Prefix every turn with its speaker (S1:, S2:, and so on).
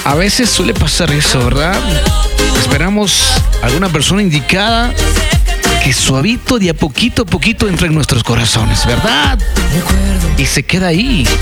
S1: A veces suele pasar eso, ¿verdad? Esperamos alguna persona indicada que suavito, de a poquito entre en nuestros corazones, ¿verdad? Y se queda ahí.